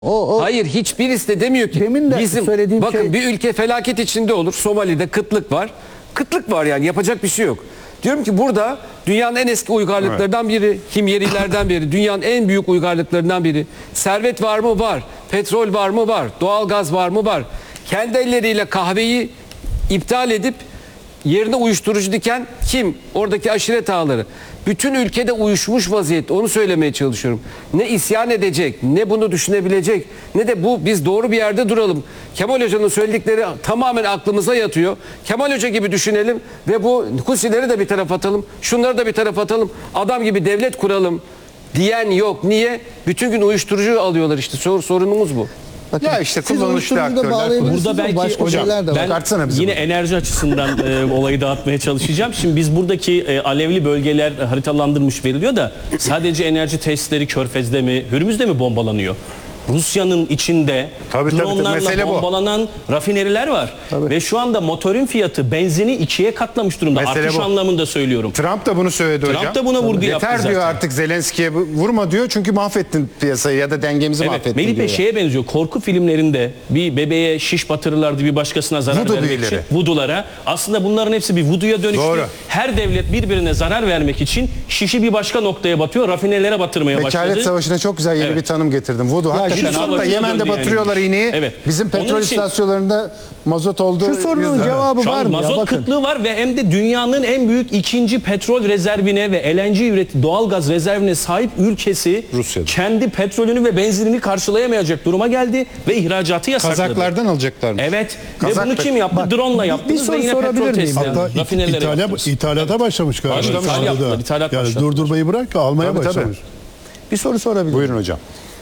Hayır, hiçbirisi de demiyor ki. Demin de bizim söylediğim bakın şey- bir ülke felaket içinde olur. Somali'de kıtlık var. Kıtlık var, yani yapacak bir şey yok. Diyorum ki burada dünyanın en eski uygarlıklardan biri, Himyerilerden biri, dünyanın en büyük uygarlıklarından biri. Servet var mı? Var. Petrol var mı? Var. Doğalgaz var mı? Var. Kendi elleriyle kahveyi iptal edip yerine uyuşturucu diken kim? Oradaki aşiret ağaları. Bütün ülkede uyuşmuş vaziyette, onu söylemeye çalışıyorum. Ne isyan edecek, ne bunu düşünebilecek, ne de biz doğru bir yerde duralım. Kemal Hoca'nın söyledikleri tamamen aklımıza yatıyor. Kemal Hoca gibi düşünelim ve bu Husileri de bir tarafa atalım, şunları da bir tarafa atalım. Adam gibi devlet kuralım diyen yok. Niye? Bütün gün uyuşturucu alıyorlar işte. Sorunumuz bu. Bakın, Ya işte siz kullanışlı uyuşturucuda aktörler bağlayabilirsiniz Burada ama belki başka hocam, şeyler de var. ben Çıkartsana bizi yine buradan. enerji açısından olayı dağıtmaya çalışacağım. Şimdi biz buradaki alevli bölgeler haritalandırmış veriliyor da sadece enerji tesisleri Körfez'de mi, Hürmüz'de mi bombalanıyor? Rusya'nın içinde Tabii, dronlarla mesele bu. bombalanan rafineriler var. Ve şu anda motorun fiyatı benzini 2'ye katlamış durumda. Mesele Artış bu. anlamında söylüyorum. Trump da bunu söyledi hocam. Trump da buna vurgu yaptı Yeter zaten. diyor artık Zelenski'ye vurma diyor çünkü mahvettin piyasayı ya da dengemizi Evet, mahvettin Melih Bey diyor. şeye benziyor. Korku filmlerinde bir bebeğe şiş batırırlardı, bir başkasına zarar Voodoo vermek büyüleri. için. Voodoo'lara. Aslında bunların hepsi bir voodoo'ya dönüştü. Doğru. Her devlet birbirine zarar vermek için şişi bir başka noktaya batıyor. Rafinerilere batırmaya başladı. Vekalet savaşına çok güzel yeni Evet. bir tanım getirdim. Voodoo. Hakikaten şişi hatta savaşına Yemen'de döndü yani. batırıyorlar iğneyi. Evet. Bizim Onun petrol için- istasyonlarında mazot olduğu Şu sorunun yüzden. cevabı Şu var an mı ya? mazot Bakın. kıtlığı var ve hem de dünyanın en büyük ikinci petrol rezervine ve LNG doğalgaz rezervine sahip ülkesi Rusya'da. kendi petrolünü ve benzinini karşılayamayacak duruma geldi ve ihracatı yasakladı. Kazaklardan alacaklar mı? Evet. Kazak ve bunu da- kim yaptı? Drone'la yaptı. bir soru ve yine sorabilir petrol miyim? tesislerine, Hatta rafinerilere yaptınız. İthalata başlamış galiba. Başlamış, İtalya'da. yaptılar, ithalat Yani başladı. durdurmayı bırak almaya Tabii, başlamış. Bir soru sorabilirim. Buyurun hocam.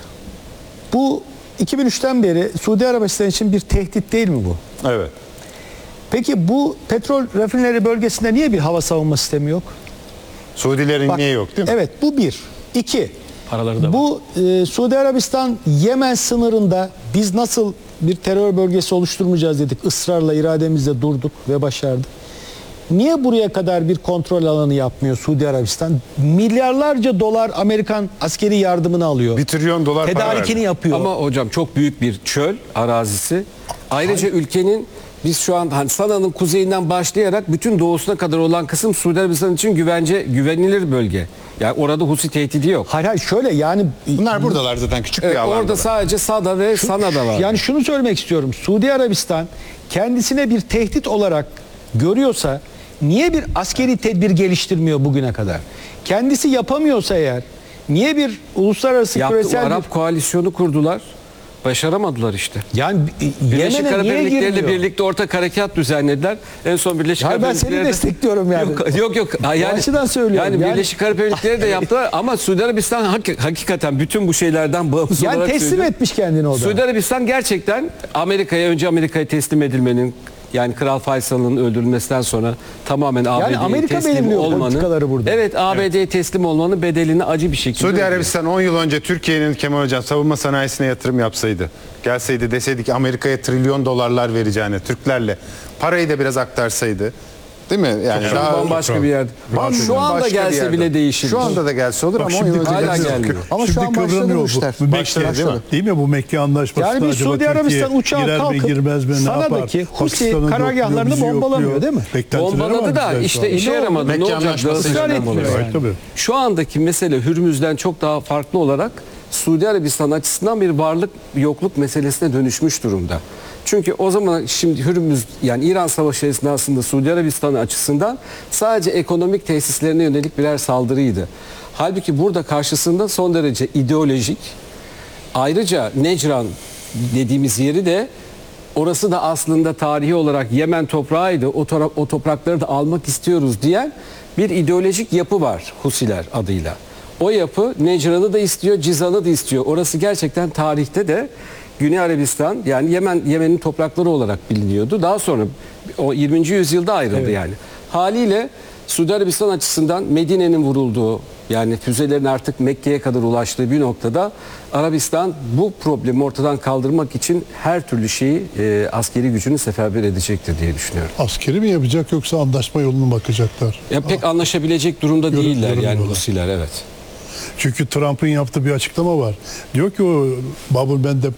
Bu 2003'ten beri Suudi Arabistan için bir tehdit değil mi bu? Evet. Peki bu petrol rafineri bölgesinde niye bir hava savunma sistemi yok? Suudilerin Bak, niye yok değil mi? Evet, bu bir. İki, Paraları da var. bu Suudi Arabistan Yemen sınırında biz nasıl bir terör bölgesi oluşturmayacağız dedik. Israrla irademizle durduk ve başardık. Niye buraya kadar bir kontrol alanı yapmıyor Suudi Arabistan? Milyarlarca dolar Amerikan askeri yardımını alıyor. 1 trilyon dolar para Tedarikini verdi. yapıyor. Ama hocam çok büyük bir çöl arazisi. Ayrıca ülkenin biz şu an Sana'nın kuzeyinden başlayarak bütün doğusuna kadar olan kısım Suudi Arabistan için güvenilir bölge. Yani orada Husi tehdidi yok. Hayır şöyle yani Bunlar buradalar zaten küçük Evet, bir alanda. orada sadece Sada ve Sana'da var. yani şunu söylemek istiyorum. Suudi Arabistan kendisine bir tehdit olarak görüyorsa niye bir askeri tedbir geliştirmiyor bugüne kadar? Kendisi yapamıyorsa eğer niye bir uluslararası Yaptı, küresel Arap koalisyonu kurdular. Başaramadılar işte. yani Birleşik Yemen'e Arap niye Emirlikleri'yle girmiyor? birlikte ortak harekat düzenlediler. En son Birleşik Ya Arap ben seni Emirlikleri'de- destekliyorum yani. Yok. Yani, açıdan söylüyorum. Yani Yani- Birleşik Arap Emirlikleri de yaptılar ama Suudi Arabistan hakikaten bütün bu şeylerden bağımsız Yani olarak teslim söylüyorum. etmiş kendini o da. Suudi Arabistan gerçekten Amerika'ya teslim edilmenin, yani Kral Faysal'ın öldürülmesinden sonra tamamen ABD'ye Amerika teslim belirliyor olmanın, politikaları burada. evet, ABD'ye teslim olmanın bedelini acı bir şekilde Suudi ödüyor. Arabistan 10 yıl önce Türkiye'nin Kemal Hocam savunma sanayisine yatırım yapsaydı, gelseydi deseydi ki Amerika'ya trilyon dolarlar vereceğini Türklerle parayı da biraz aktarsaydı, değil mi? Yani Şu an bambaşka bir yerde. Şu anda başka bir gelse yerde. bile değişir. Şu anda da gelse olur ama 10 yıl önce hala gelse gelmiyor. Ama Şimdi şu an başladı kıvranıyor bu işler. Bu Başladı, Mekke, değil mi? değil mi? Bu Mekke anlaşması Yani bir acaba Suudi Türkiye Arabistan uçağı girer mi, kalkıp girmez mi, ne Sana'daki yapar? Husi Pakistan'ı karargahlarını yokluyor, bizi bombalamıyor, yokluyor. değil mi? Beklentileri var Bombaladı da bizden şu işte an. işe yaramadı. Mekke Ne olacak? Anlaşması Dağılacak ısrar mı etmiyor olacak? yani. Tabii. Şu andaki mesele Hürmüz'den çok daha farklı olarak Suudi Arabistan açısından bir varlık yokluk meselesine dönüşmüş durumda. Çünkü o zaman şimdi Hürmüz, yani İran Savaşı esnasında Suudi Arabistan açısından sadece ekonomik tesislerine yönelik birer saldırıydı. Halbuki burada karşısında son derece ideolojik, ayrıca Necran dediğimiz yeri de, orası da aslında tarihi olarak Yemen toprağıydı. O toprakları da almak istiyoruz diyen bir ideolojik yapı var Husiler adıyla. O yapı Necran'ı da istiyor, Cizan'ı da istiyor. Orası gerçekten tarihte de Güney Arabistan, yani Yemen'in toprakları olarak biliniyordu. Daha sonra o 20. yüzyılda ayrıldı yani. Haliyle Suudi Arabistan açısından Medine'nin vurulduğu, yani füzelerin artık Mekke'ye kadar ulaştığı bir noktada Arabistan bu problemi ortadan kaldırmak için her türlü şeyi, askeri gücünü seferber edecektir diye düşünüyorum. Askeri mi yapacak yoksa anlaşma yolunu bakacaklar? Ya pek anlaşabilecek durumda değiller yani görünmüyorlar. Husiler, evet. Çünkü Trump'ın yaptığı bir açıklama var. Diyor ki o Bubble Band'de